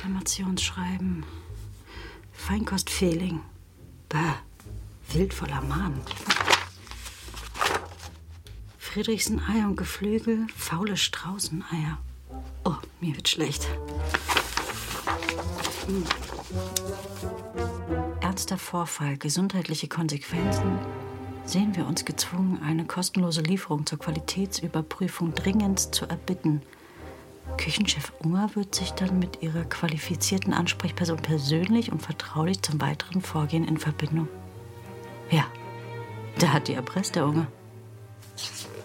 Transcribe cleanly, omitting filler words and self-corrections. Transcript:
Reklamationsschreiben. Feinkostfehling. Bäh, wildvoller Mann. Friedrichsen Ei und Geflügel, faule Straußeneier. Oh, mir wird schlecht. Ernster Vorfall, gesundheitliche Konsequenzen. Sehen wir uns gezwungen, eine kostenlose Lieferung zur Qualitätsüberprüfung dringendst zu erbitten. Küchenchef Unger wird sich dann mit ihrer qualifizierten Ansprechperson persönlich und vertraulich zum weiteren Vorgehen in Verbindung. Ja, der hat die erpresst, der Unger.